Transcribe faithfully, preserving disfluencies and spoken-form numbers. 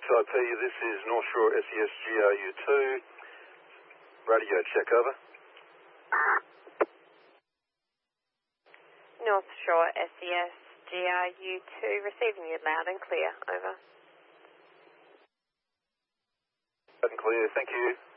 Taipei, this is North Shore S E S G R U two. Radio check, over. North Shore S E S G R U two, receiving you loud and clear, over. Loud and clear, thank you.